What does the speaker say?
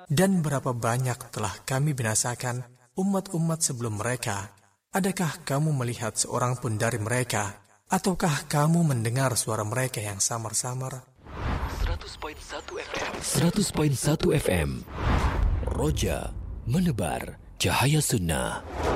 Dan berapa banyak telah kami binasakan umat-umat sebelum mereka. Adakah kamu melihat seorang pun dari mereka? Ataukah kamu mendengar suara mereka yang samar-samar? 100.1 FM Roja menebar cahaya sunnah.